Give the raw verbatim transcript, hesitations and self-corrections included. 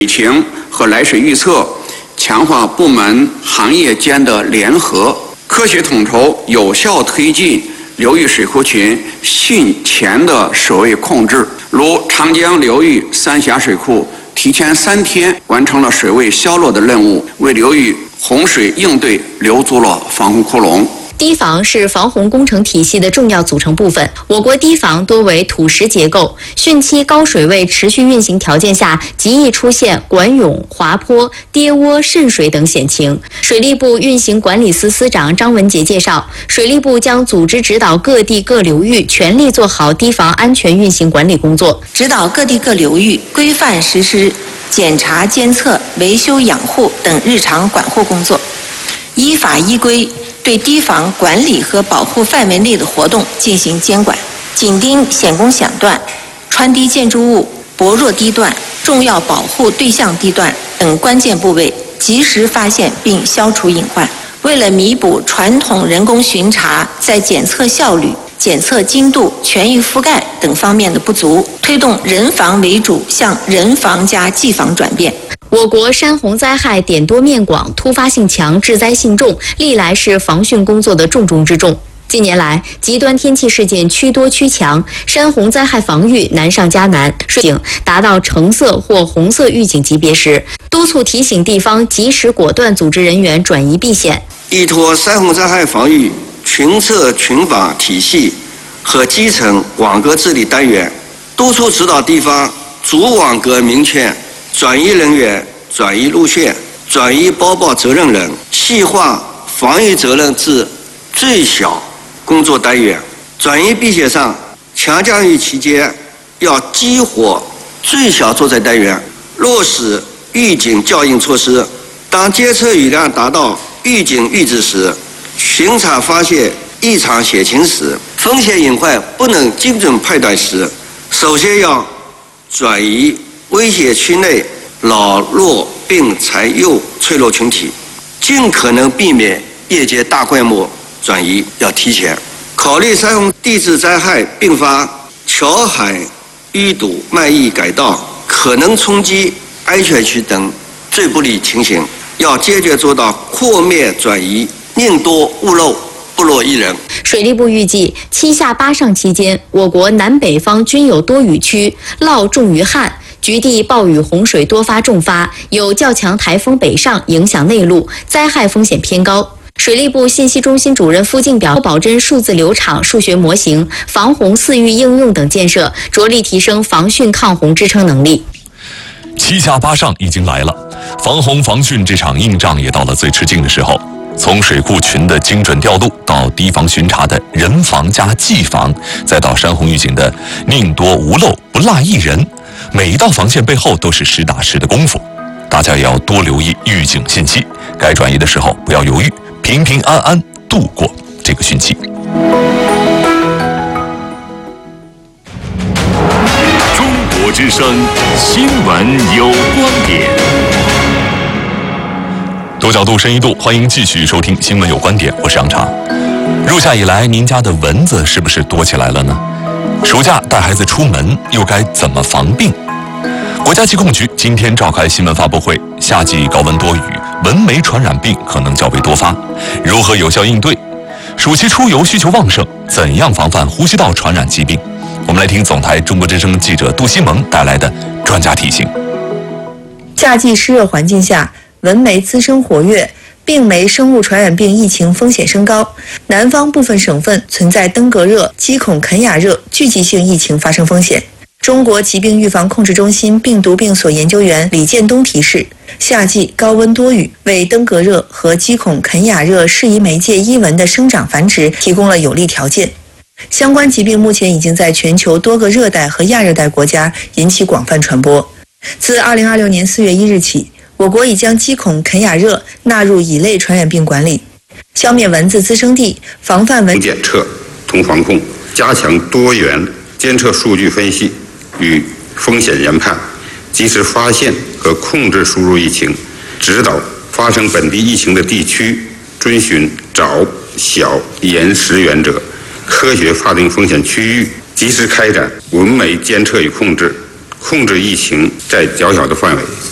水情和来水预测，强化部门行业间的联合，科学统筹，有效推进流域水库群汛前的水位控制。如长江流域三峡水库提前三天完成了水位消落的任务，为流域洪水应对留足了防洪窟窿。 堤防是防洪工程体系的重要组成部分。我国堤防多为土石结构，汛期高水位持续运行条件下，极易出现管涌、滑坡、跌窝、渗水等险情。水利部运行管理司司长张文杰介绍，水利部将组织指导各地各流域全力做好堤防安全运行管理工作， 指导各地各流域规范实施检查、监测、维修、养护等日常管护工作，依法依规对堤防管理和保护范围内的活动进行监管，紧盯险工险段、穿堤建筑物、薄弱地段、重要保护对象地段等关键部位，及时发现并消除隐患。为了弥补传统人工巡查在检测效率、检测精度、全域覆盖等方面的不足，推动人防为主向人防加技防转变。 我国山洪灾害点多面广，突发性强，致灾性重，历来是防汛工作的重中之重。近年来，极端天气事件趋多趋强，山洪灾害防御难上加难。水警达到橙色或红色预警级别时，督促提醒地方及时果断组织人员转移避险。 依托山洪灾害防御群测群防体系和基层网格治理单元，督促指导地方主网格明确转移人员、转移路线、转移播报责任人，细化防御责任至最小工作单元。转移避险上，强降雨期间要激活最小作灾单元，落实预警校应措施。当监测雨量达到预警阈值时，巡查发现异常险情时，风险隐患不能精准判断时，首先要转移危险区内老弱病残幼脆弱群体，尽可能避免夜间大规模转移。要提前考虑山洪地质灾害并发桥海淤堵、漫溢改道、可能冲击安全区等最不利情形，要坚决做到扩面转移，宁多勿漏，不落一人。 水利部预计，七下八上期间，我国南北方均有多雨区，涝重于旱。局地暴雨洪水多发重发，有较强台风北上影响内陆，灾害风险偏高。水利部信息中心主任付静表，保真数字流场、数学模型、防洪四域应用等建设，着力提升防汛抗洪支撑能力。 七下八上已经来了，防洪防汛这场硬仗也到了最吃劲的时候。从水库群的精准调度，到堤防巡查的人防加技防，再到山洪预警的宁多毋漏，不落一人，每一道防线背后都是实打实的功夫。大家也要多留意预警信息，该转移的时候不要犹豫，平平安安度过这个汛期。 中国之声新闻有观点。 多角度深一度，欢迎继续收听新闻有观点，我是杨茶。入夏以来，您家的蚊子是不是多起来了呢？暑假带孩子出门又该怎么防病？国家疾控局今天召开新闻发布会，夏季高温多雨，蚊媒传染病可能较为多发，如何有效应对？暑期出游需求旺盛，怎样防范呼吸道传染疾病？我们来听总台中国之声记者杜西蒙带来的专家提醒。 夏季湿热环境下，蚊媒滋生活跃，病媒生物传染病疫情风险升高。南方部分省份存在登革热、鸡孔肯雅热聚集性疫情发生风险。中国疾病预防控制中心病毒病所研究员李建东提示，夏季高温多雨为登革热和鸡孔肯雅热适宜媒介伊蚊的生长繁殖提供了有利条件。相关疾病目前已经在全球多个热带和亚热带国家引起广泛传播。自二零二六年四月一日起，我国已将鸡孔肯雅热纳入乙类传染病管理，消灭蚊子滋生地，防范蚊检测同防控，加强多元监测数据分析与风险研判，及时发现和控制输入疫情，指导发生本地疫情的地区遵循早、小、严、实原则，科学划定风险区域，及时开展蚊媒监测与控制，控制疫情在较小的范围